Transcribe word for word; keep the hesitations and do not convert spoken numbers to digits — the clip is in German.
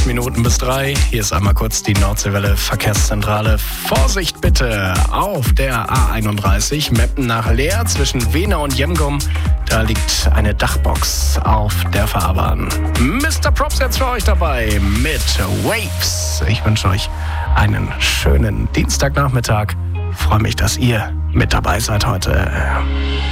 acht Minuten bis drei. Hier ist einmal kurz die Nordseewelle Verkehrszentrale. Vorsicht bitte auf der A einunddreißig, Meppen nach Leer zwischen Wehner und Jemgum. Da liegt eine Dachbox auf der Fahrbahn. Mister Props jetzt für euch dabei mit Waves. Ich wünsche euch einen schönen Dienstagnachmittag. Ich freue mich, dass ihr mit dabei seid heute.